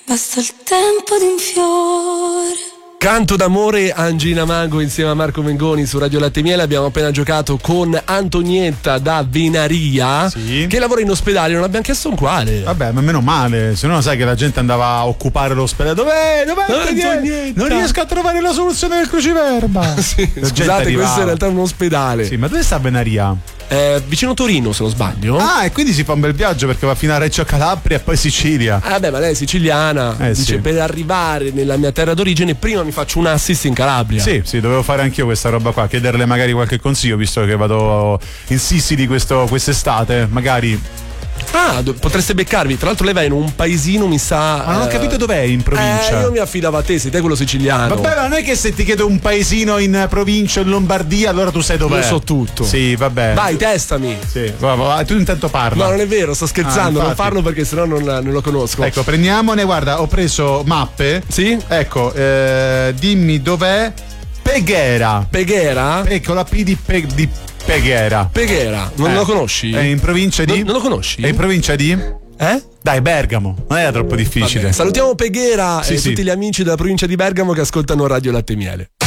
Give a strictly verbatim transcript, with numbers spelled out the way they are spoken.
basta il tempo di un fiore. Canto d'amore, Angina Mago insieme a Marco Mengoni su Radio Latte Miele. Abbiamo appena giocato con Antonietta da Venaria, sì, che lavora in ospedale. Non abbiamo chiesto un quale. Vabbè, ma meno male, se no sai che la gente andava a occupare l'ospedale. Dov'è? Dov'è Antonietta? Non riesco a trovare la soluzione del cruciverba. Sì, scusate, questo è in realtà un ospedale. Sì, ma dove sta Venaria? Eh, vicino Torino, se non sbaglio. Ah, e quindi si fa un bel viaggio perché va fino a Reggio Calabria e poi Sicilia. Ah, beh, ma lei è siciliana. Eh, Dice, sì, per arrivare nella mia terra d'origine prima mi faccio un assist in Calabria. Sì, sì, dovevo fare anch'io questa roba qua, chiederle magari qualche consiglio, visto che vado in Sicily questo, quest'estate, magari. Ah, do- potreste beccarvi. Tra l'altro lei va in un paesino, mi sa. Ma non ho eh, capito dov'è in provincia. Eh, io mi affidavo a te, sei te quello siciliano. Vabbè, ma non è che se ti chiedo un paesino in provincia, in Lombardia, allora tu sai dov'è. Lo so tutto. Sì, vabbè. Vai, testami. Sì, va, va, tu intanto parla. No, non è vero, sto scherzando, Ah, non parlo perché sennò non, non lo conosco. Ecco, prendiamone, guarda, ho preso mappe. Sì? Ecco, eh, dimmi dov'è Peghera. Peghera? Ecco la P di, Pe- di Peghera. Peghera, non Eh, lo conosci? È in provincia di? Non, non lo conosci? È in provincia di? Eh? Dai, Bergamo, non era troppo difficile. Vabbè, salutiamo Peghera Sì, e sì. tutti gli amici della provincia di Bergamo che ascoltano Radio Latte Miele.